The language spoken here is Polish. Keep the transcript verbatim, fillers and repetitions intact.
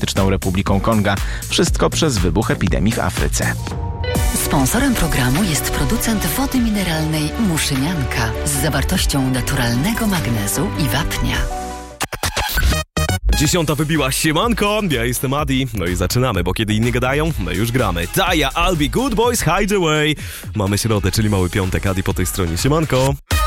Demokratyczną Republiką Konga. Wszystko przez wybuch epidemii w Afryce. Sponsorem programu jest producent wody mineralnej Muszynianka z zawartością naturalnego magnezu i wapnia. Dziesiąta wybiła, siemanko, ja jestem Adi, no i zaczynamy, bo kiedy inni gadają, my już gramy. Taya, Albi, Good Boys, Hide Away. Mamy środę, czyli mały piątek, Adi po tej stronie, siemanko.